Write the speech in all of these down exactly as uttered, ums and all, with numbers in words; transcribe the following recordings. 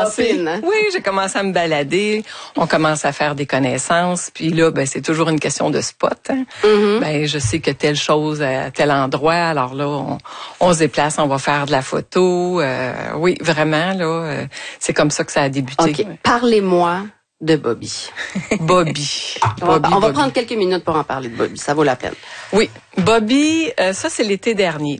commencé. Copine, hein? Oui, j'ai commencé à me balader. On commence à faire des connaissances. Puis là, ben c'est toujours une question de spot. Hein? Mm-hmm. Ben je sais que telle chose à tel endroit. Alors là, on, on se déplace, on va faire de la photo. Euh, oui, vraiment là, euh, c'est comme ça que ça a débuté. Ok, parlez-moi de Bobby. Bobby. On va, Bobby, on va Bobby. prendre quelques minutes pour en parler de Bobby. Ça vaut la peine. Oui, Bobby, euh, ça c'est l'été dernier.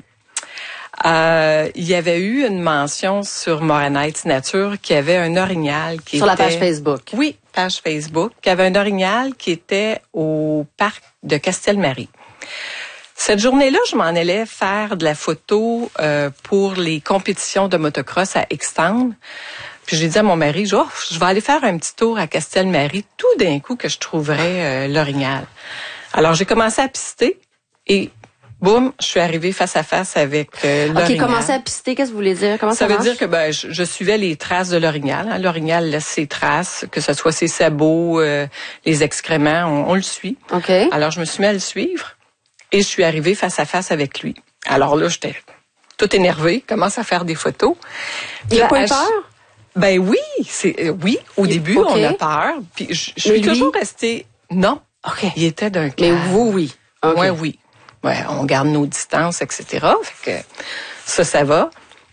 Euh, il y avait eu une mention sur Moranite Nature qui avait un orignal qui Sur était... la page Facebook. Oui, page Facebook, qui avait un orignal qui était au parc de Castelmarie. Cette journée-là, je m'en allais faire de la photo euh, pour les compétitions de motocross à Extendre. Puis j'ai dit à mon mari, oh, je vais aller faire un petit tour à Castelmarie, tout d'un coup que je trouverais euh, l'orignal. Alors j'ai commencé à pister et boum, je suis arrivée face à face avec euh, l'orignal. Ok, commencer à pister, qu'est-ce que vous voulez dire? Comment ça, Ça veut marche? dire que ben je, je suivais les traces de l'orignal. Hein. L'orignal laisse ses traces, que ce soit ses sabots, euh, les excréments, on, on le suit. Ok. Alors je me suis mis à le suivre et je suis arrivée face à face avec lui. Alors là, j'étais toute énervée, commence à faire des photos. Il a Là, pas eu à- peur? Ben oui, c'est euh, oui. Au Il- début, ok. on a peur. Puis je, je Mais suis lui? toujours restée. Non. Ok. Il était d'un Mais calme. vous, oui. Ok. Ouais, oui. Ouais, on garde nos distances, et cetera. Fait que ça, ça va.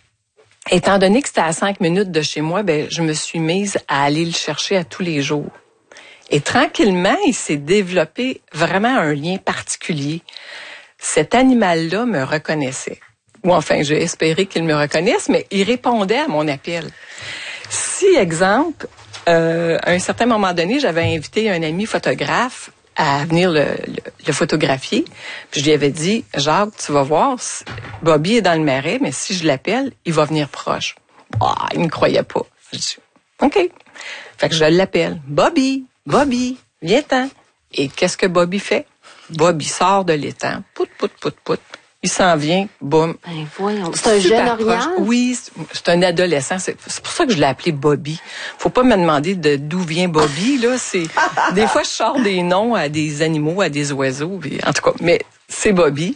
Étant donné que c'était à cinq minutes de chez moi, ben je me suis mise à aller le chercher à tous les jours. Et tranquillement, il s'est développé vraiment un lien particulier. Cet animal-là me reconnaissait. Ou enfin, j'ai espéré qu'il me reconnaisse, mais il répondait à mon appel. Si, exemple, euh, à un certain moment donné, j'avais invité un ami photographe à venir le, le, le photographier. Puis je lui avais dit, Jacques, tu vas voir, Bobby est dans le marais, mais si je l'appelle, il va venir proche. Ah, il ne croyait pas. Je dis, OK. Fait que je l'appelle. Bobby, Bobby, viens-t'en. Et qu'est-ce que Bobby fait? Bobby sort de l'étang. Pout, pout, pout, pout. Il s'en vient, boum. Ben voyons. C'est un Super jeune orignal? proche. Oui, c'est- c'est un adolescent. C'est c'est pour ça que je l'ai appelé Bobby. Faut pas me demander de d'où vient Bobby, là. C'est des fois je sors des noms à des animaux, à des oiseaux. Puis, en tout cas, mais c'est Bobby.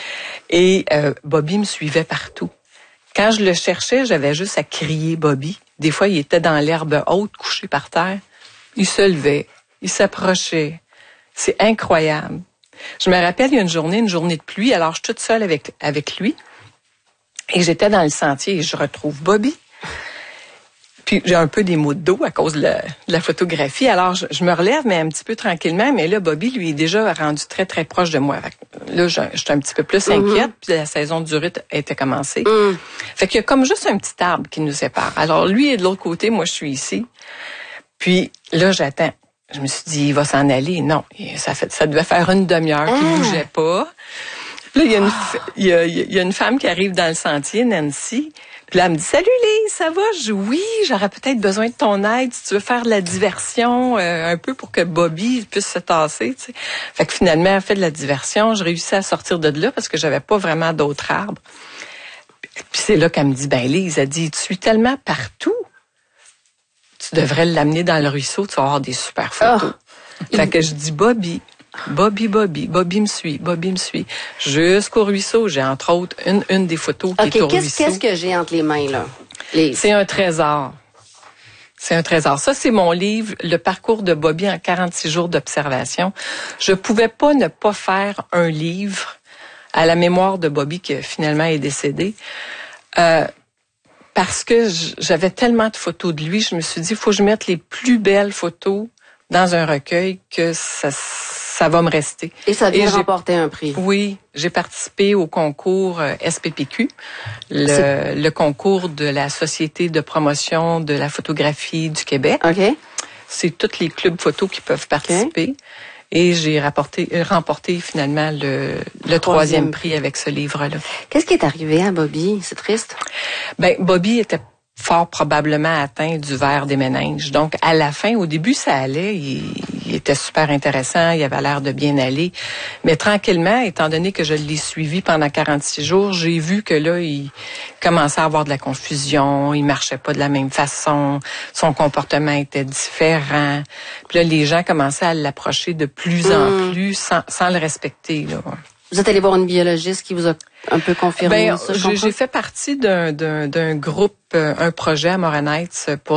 Et euh, Bobby me suivait partout. Quand je le cherchais, j'avais juste à crier Bobby. Des fois, il était dans l'herbe haute, couché par terre. Il se levait, il s'approchait. C'est incroyable. Je me rappelle, il y a une journée, une journée de pluie, alors je suis toute seule avec, avec lui. Et j'étais dans le sentier et je retrouve Bobby. Puis j'ai un peu des maux de dos à cause de la, de la photographie. Alors je, je me relève, mais un petit peu tranquillement. Mais là, Bobby, lui, est déjà rendu très, très proche de moi. Fait que là, je, je suis un petit peu plus inquiète. Puis la saison du rut était commencée. Mm. Fait qu'il y a comme juste un petit arbre qui nous sépare. Alors lui est de l'autre côté, moi je suis ici. Puis là, j'attends. Je me suis dit, il va s'en aller. Non, ça fait, ça devait faire une demi-heure qu'il Ah. bougeait pas. Là, il y a une, f- il y a, il y a une femme qui arrive dans le sentier, Nancy. Puis là, elle me dit, salut Lise, ça va? Je dis, oui, j'aurais peut-être besoin de ton aide si tu veux faire de la diversion, euh, un peu pour que Bobby puisse se tasser, tu sais. Fait que finalement, elle fait de la diversion. Je réussis à sortir de là parce que j'avais pas vraiment d'autres arbres. Puis c'est là qu'elle me dit, ben Lise, elle dit, tu suis tellement partout. Tu devrais l'amener dans le ruisseau, tu vas avoir des super photos. Oh. Fait que je dis Bobby, Bobby, Bobby, Bobby me suit, Bobby me suit. Jusqu'au ruisseau, j'ai entre autres une, une des photos qui Ok, est au qu'est-ce, ruisseau. qu'est-ce que j'ai entre les mains, là? Les... C'est un trésor. C'est un trésor. Ça, c'est mon livre, Le parcours de Bobby en quarante-six jours d'observation. Je pouvais pas ne pas faire un livre à la mémoire de Bobby qui finalement est décédé. Euh, Parce que j'avais tellement de photos de lui, je me suis dit, il faut que je mette les plus belles photos dans un recueil que ça, ça va me rester. Et ça vient Et j'ai- remporter un prix. Oui, j'ai participé au concours euh, S P P Q, le, le concours de la Société de promotion de la photographie du Québec. OK? C'est tous les clubs photos qui peuvent participer. Et j'ai rapporté, remporté finalement le, le troisième prix avec ce livre-là. Qu'est-ce qui est arrivé à Bobby? C'est triste. Ben, Bobby était fort probablement atteint du ver des méninges. Donc, à la fin, au début, ça allait. Il, il était super intéressant. Il avait l'air de bien aller. Mais tranquillement, étant donné que je l'ai suivi pendant quarante-six jours, j'ai vu que là, il commençait à avoir de la confusion. Il marchait pas de la même façon. Son comportement était différent. Puis là, les gens commençaient à l'approcher de plus en Mmh. plus sans, sans le respecter, là. Vous êtes allé voir une biologiste qui vous a un peu confirmé Ben, ça, je j'ai comprends? j'ai fait partie d'un d'un d'un groupe, euh, un projet à Moranite pour